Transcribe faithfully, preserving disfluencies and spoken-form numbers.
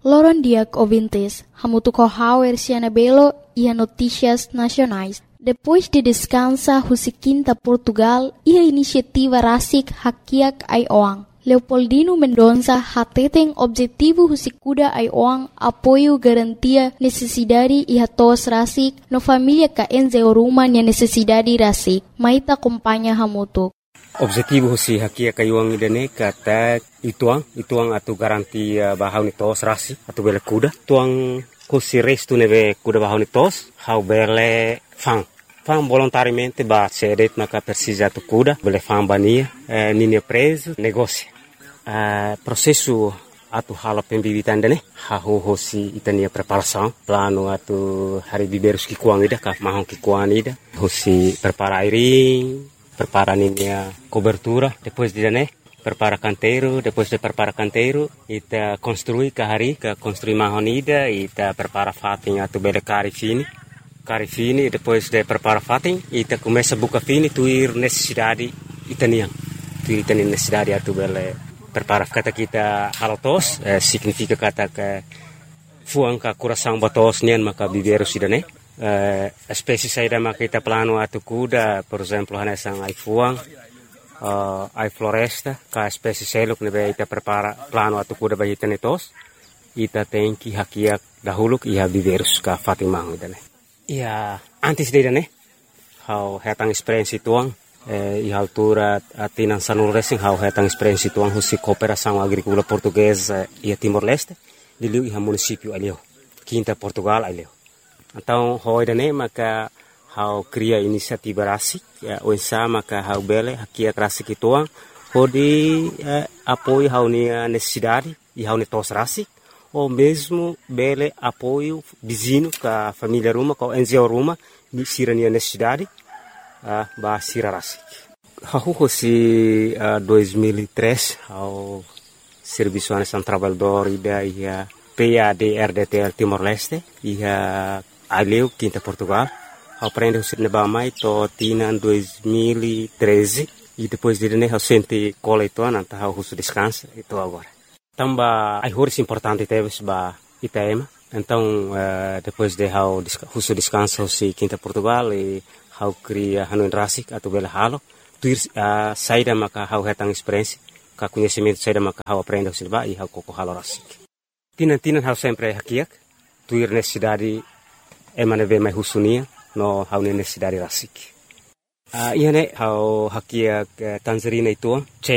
Loron diak ouvintes, hamutuco hauer Belo e a notícias nacionais. Depois de descansa Husiquinta Portugal e a iniciativa Rasik Hakiak Aioang. Leopoldino Mendonça hateten objetivo Husikuda Aioang apoio garantia necessidade e hatos Rasik no família ka enze oruma nia necessidade Rasik. Maita acompanha hamutuk. Objetivo husi hakia kayuang idane kata ituang ituang atu garantia bahau ni tos rasi atu bele kuda tuang husi restu neve kuda bahau ni tos hau bele fang fang volontariamente ba cedet maka persija atu kuda bele fang bania eh, nini preso negócio eh, processo atu hala pembibitan dane hau husi itania preparação plano atu hari biberus ki kuang ida ka mahong ki kuang ida husi prepara airing prepara a cobertura, depois de né, prepara canteiro, depois de prepara canteiro, ita construi kahari, ka construi mahonida, ita prepara fatin atu bele cari fini, cari fini, depois de prepara fatin, ita começa buka fini, tuir necessidade itanian, tuir itanian necessidade atu bele prepara kata kita halotos, eh, significa kata ke fuang ka coração batos nian maka biberu sidane. Uh, espécie saída makita plano atu kuda, por exemplo, hanesang ai fuang, uh, ai floresta, ka espécie seluk nebe ita prepara plano atu kuda bagi tenetos, ita tenki hakiak dahuluk iha biberus ka fatimang idane. Ia antes de idane, hau hetang experiência tuang, eh, iha altura atinan sanul racing hau hetang experiência tuang husi cooperação agrícola portuguesa ia Timor-Leste, diliu iha município alio, Quinta Portugal alio. Então, hoi dane maka hau cria inisiativa rasik, ya, oensa maka hau bele hakia rasik ituang, hodi eh, apoio hau nia necessidade e hau netos rasik, ou mesmo bele apoio vizinho ka família ruma, ka N G O ruma, ni sira nia necessidade, uh, ba sira rasik. Hau hosi uh, dois mil e três, hau Serviço Nacional Trabalhador ida ia P A D R D T L Timor-Leste, ia aleu Quinta Portugal, aprende o cinema mais to tina dois mil e treze e depois de né o sente cola itu nanta o russo descansa itu agora. Tamba ai horas importante teve ba Itaema, então uh, depois de how russo descansa o si Quinta Portugal e how cria hanu rasik atau bela halo, tuir uh, saída maka how hetang experiência, ka conhecimento saída maka how aprende o cinema e how koko halo rasik. Tina tina how sempre hakiak, tuir necessidade emane ve mai husunia no hau necessidade rasik. Ah, uh, ia ne hau hakia uh, Tanzania itu